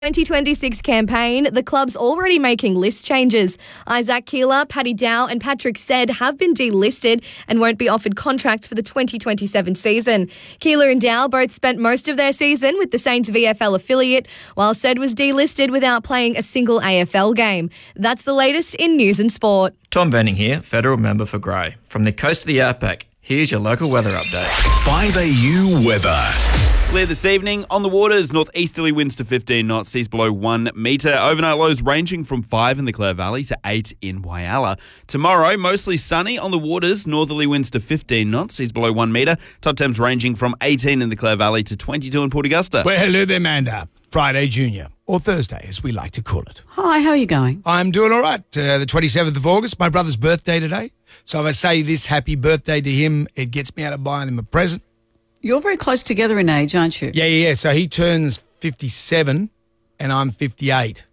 2026 campaign, the club's already making list changes. Isaac Keeler, Paddy Dow and Patrick Said have been delisted and won't be offered contracts for the 2027 season. Keeler and Dow both spent most of their season with the Saints VFL affiliate, while Said was delisted without playing a single AFL game. That's the latest in news and sport. Tom Venning here, federal member for Grey. From the coast of the outback, here's your local weather update. 5AU weather. Clear this evening. On the waters, northeasterly winds to 15 knots, seas below 1 metre. Overnight lows ranging from 5 in the Clare Valley to 8 in Whyalla. Tomorrow, mostly sunny. On the waters, northerly winds to 15 knots, seas below 1 metre. Top temps ranging from 18 in the Clare Valley to 22 in Port Augusta. Well, hello there, Manda. Friday Junior, or Thursday, as we like to call it. Hi, how are you going? I'm doing all right. The 27th of August, my brother's birthday today. So if I say this happy birthday to him, it gets me out of buying him a present. You're very close together in age, aren't you? Yeah. So he turns 57 and I'm 58.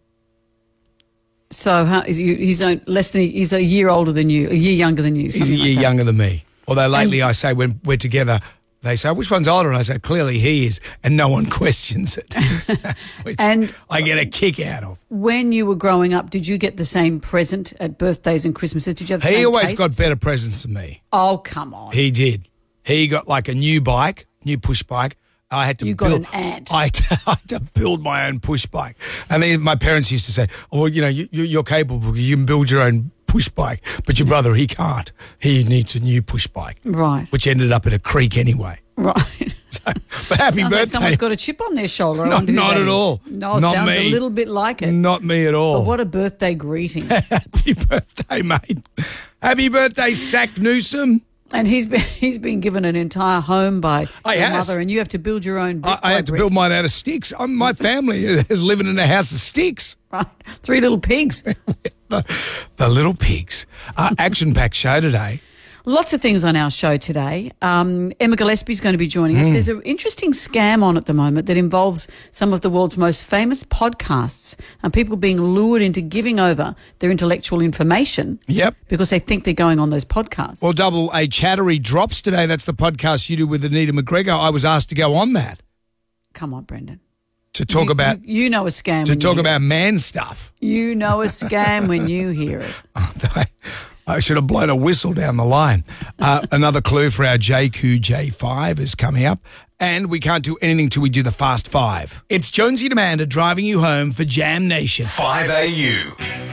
So he's a year older than you, a year younger than you. He's a year younger than me. Although lately I say when we're together, they say, which one's older? And I say, clearly he is, and no one questions it, which and I get a kick out of. When you were growing up, did you get the same present at birthdays and Christmases? Did you have the same He always tastes? got better presents than me. Oh, come on. He did. He got like a new push bike. I had to You build. got an ant. I had to build my own push bike. And then my parents used to say, oh, well, you're capable because you can build your own push bike. But your brother, he can't. He needs a new push bike. Right. Which ended up in a creek anyway. Right. So, but happy Sounds birthday. like someone's got a chip on their shoulder. Not at all. No, it Not sounds me. a little bit like it. Not me at all. But what a birthday greeting. Happy birthday, mate. Happy birthday, Sack Newsom. And he's been given an entire home by your has. mother, and you have to build your own brick I by had to brick. build mine out of sticks. My family is living in a house of sticks. Right. 3 little pigs. The little pigs. Action-packed show today. Lots of things on our show today. Emma Gillespie's going to be joining us. There's an interesting scam on at the moment that involves some of the world's most famous podcasts and people being lured into giving over their intellectual information. Yep. Because they think they're going on those podcasts. Well, Double A Chattery drops today. That's the podcast you do with Anita McGregor. I was asked to go on that Come on, Brendan. to talk about You know a scam. to when you talk hear about man stuff. it. You know a scam when you hear it. I should have blown a whistle down the line. Another clue for our JQ J5 is coming up. And we can't do anything till we do the Fast Five. It's Jonesy and Amanda driving you home for Jam Nation. 5AU.